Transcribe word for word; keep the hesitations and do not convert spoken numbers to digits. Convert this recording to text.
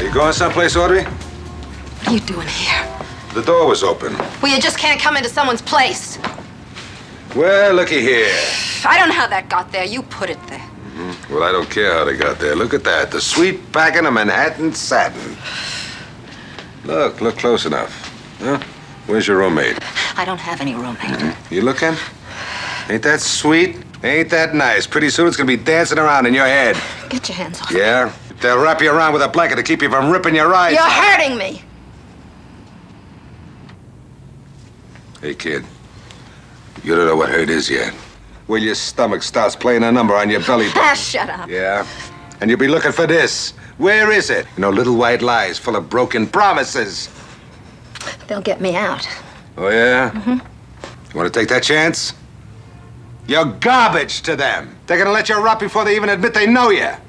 You going someplace, Audrey? What are you doing here? The door was open. Well, you just can't come into someone's place. Well, looky here. I don't know how that got there. You put it there. Mm-hmm. Well, I don't care how they got there. Look at that. The sweet packing of Manhattan satin. Look, look close enough. Huh? Where's your roommate? I don't have any roommate. Mm-hmm. You looking? Ain't that sweet? Ain't that nice? Pretty soon it's gonna be dancing around in your head. Get your hands off. Yeah? They'll wrap you around with a blanket to keep you from ripping your eyes You're out. hurting me. Hey, kid. You don't know what hurt is yet. Well, your stomach starts playing a number on your belly button. Ah, shut up. Yeah? And you'll be looking for this. Where is it? You know, little white lies full of broken promises. They'll get me out. Oh, yeah? Mm-hmm. You want to take that chance? You're garbage to them. They're gonna let you rot before they even admit they know you.